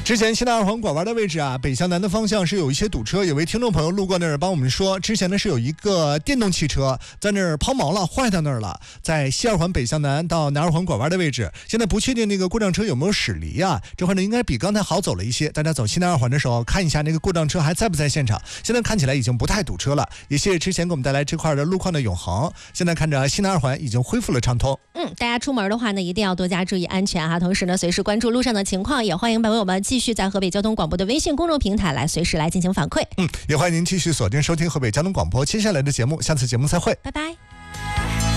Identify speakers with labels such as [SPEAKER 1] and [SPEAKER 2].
[SPEAKER 1] 之前西南二环拐弯的位置啊，北向南的方向是有一些堵车，有位听众朋友路过那儿帮我们说，之前呢是有一个电动汽车在那儿抛锚了，坏到那儿了，在西二环北向南到南二环拐弯的位置，现在不确定那个故障车有没有驶离啊，这会呢应该比刚才好走了一些，大家走西南二环的时候看一下那个故障车还在不在现场，现在看起来已经不太堵车了，也谢谢之前给我们带来这块的路况的永恒，现在看着西南二环已经恢复了畅通。
[SPEAKER 2] 大家出门的话呢一定要多加注意安全哈，同时呢随时关注路上的情况，也欢迎朋友们继续在河北交通广播的微信公众平台来随时来进行反馈。
[SPEAKER 1] 也欢迎您继续锁定收听河北交通广播接下来的节目，下次节目再会，
[SPEAKER 2] 拜拜。